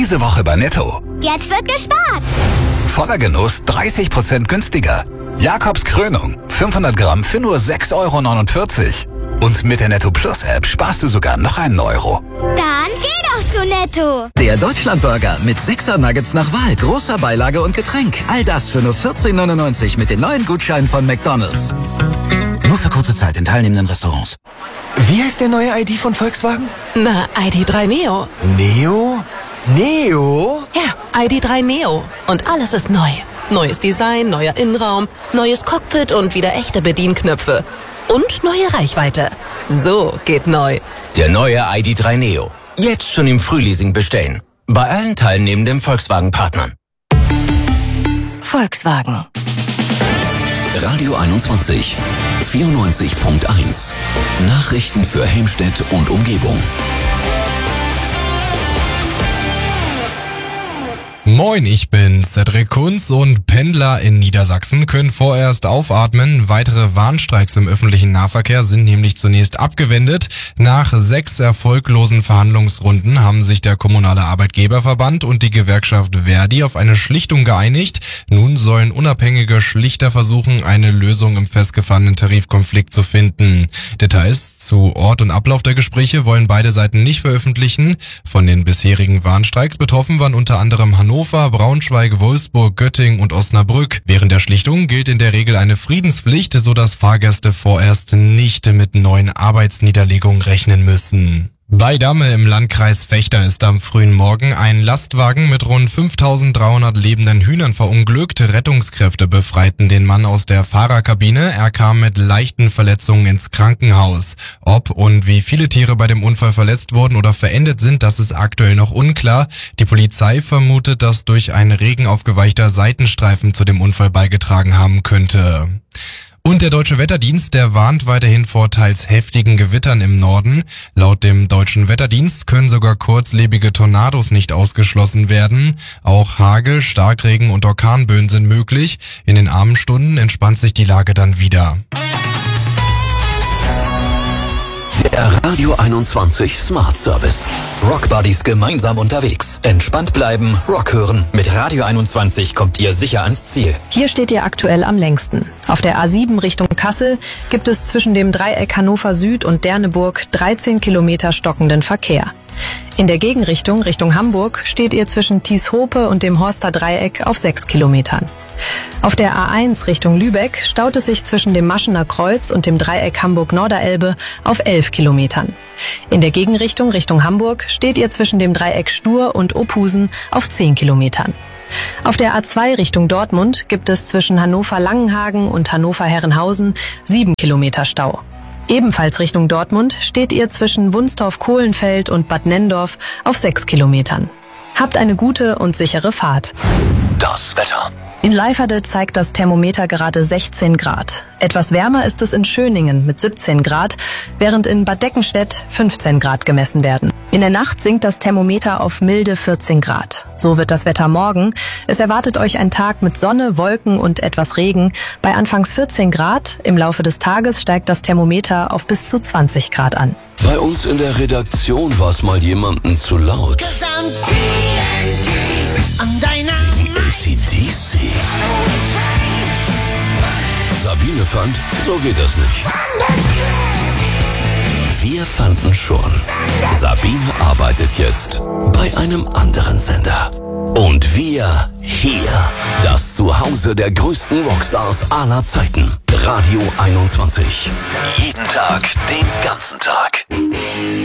Diese Woche bei Netto. Jetzt wird gespart. Voller Genuss 30% günstiger. Jakobs Krönung 500 Gramm für nur 6,49 €. Und mit der Netto Plus App sparst du sogar noch einen Euro. Dann geh doch zu Netto. Der Deutschlandburger mit 6er Nuggets nach Wahl, großer Beilage und Getränk. All das für nur 14,99 € mit den neuen Gutscheinen von McDonald's. Nur für kurze Zeit in teilnehmenden Restaurants. Wie heißt der neue ID von Volkswagen? Na, ID.3 Neo. Neo? Neo? Ja, ID.3 Neo. Und alles ist neu. Neues Design, neuer Innenraum, neues Cockpit und wieder echte Bedienknöpfe. Und neue Reichweite. So geht neu. Der neue ID.3 Neo. Jetzt schon im Frühleasing bestellen. Bei allen teilnehmenden Volkswagen-Partnern. Volkswagen. Radio 21, 94.1. Nachrichten für Helmstedt und Umgebung. Moin, ich bin Cedric Kunz und Pendler in Niedersachsen können vorerst aufatmen. Weitere Warnstreiks im öffentlichen Nahverkehr sind nämlich zunächst abgewendet. Nach 6 erfolglosen Verhandlungsrunden haben sich der Kommunale Arbeitgeberverband und die Gewerkschaft Verdi auf eine Schlichtung geeinigt. Nun sollen unabhängige Schlichter versuchen, eine Lösung im festgefahrenen Tarifkonflikt zu finden. Details zu Ort und Ablauf der Gespräche wollen beide Seiten nicht veröffentlichen. Von den bisherigen Warnstreiks betroffen waren unter anderem Hannover, Braunschweig, Wolfsburg, Göttingen und Osnabrück. Während der Schlichtung gilt in der Regel eine Friedenspflicht, sodass Fahrgäste vorerst nicht mit neuen Arbeitsniederlegungen rechnen müssen. Bei Damme im Landkreis Vechta ist am frühen Morgen ein Lastwagen mit rund 5.300 lebenden Hühnern verunglückt. Rettungskräfte befreiten den Mann aus der Fahrerkabine. Er kam mit leichten Verletzungen ins Krankenhaus. Ob und wie viele Tiere bei dem Unfall verletzt wurden oder verendet sind, das ist aktuell noch unklar. Die Polizei vermutet, dass durch einen Regen aufgeweichter Seitenstreifen zu dem Unfall beigetragen haben könnte. Und der Deutsche Wetterdienst, der warnt weiterhin vor teils heftigen Gewittern im Norden. Laut dem Deutschen Wetterdienst können sogar kurzlebige Tornados nicht ausgeschlossen werden. Auch Hagel, Starkregen und Orkanböen sind möglich. In den Abendstunden entspannt sich die Lage dann wieder. Der Radio 21 Smart Service. Rock Buddies gemeinsam unterwegs. Entspannt bleiben, Rock hören. Mit Radio 21 kommt ihr sicher ans Ziel. Hier steht ihr aktuell am längsten. Auf der A7 Richtung Kassel gibt es zwischen dem Dreieck Hannover Süd und Derneburg 13 Kilometer stockenden Verkehr. In der Gegenrichtung, Richtung Hamburg, steht ihr zwischen Tieshope und dem Horster Dreieck auf 6 Kilometern. Auf der A1 Richtung Lübeck staut es sich zwischen dem Maschener Kreuz und dem Dreieck Hamburg-Norderelbe auf 11 Kilometern. In der Gegenrichtung Richtung Hamburg steht ihr zwischen dem Dreieck Stur und Ophusen auf 10 Kilometern. Auf der A2 Richtung Dortmund gibt es zwischen Hannover-Langenhagen und Hannover-Herrenhausen 7 Kilometer Stau. Ebenfalls Richtung Dortmund steht ihr zwischen Wunstorf-Kohlenfeld und Bad Nenndorf auf 6 Kilometern. Habt eine gute und sichere Fahrt. Das Wetter. In Leiferde zeigt das Thermometer gerade 16 Grad. Etwas wärmer ist es in Schöningen mit 17 Grad, während in Bad Deckenstedt 15 Grad gemessen werden. In der Nacht sinkt das Thermometer auf milde 14 Grad. So wird das Wetter morgen. Es erwartet euch ein Tag mit Sonne, Wolken und etwas Regen. Bei anfangs 14 Grad, im Laufe des Tages steigt das Thermometer auf bis zu 20 Grad an. Bei uns in der Redaktion war es mal jemandem zu laut. Wegen AC/DC. Sabine fand, so geht das nicht. Wir fanden schon. Sabine arbeitet jetzt bei einem anderen Sender. Und wir hier. Das Zuhause der größten Rockstars aller Zeiten. Radio 21. Jeden Tag, den ganzen Tag.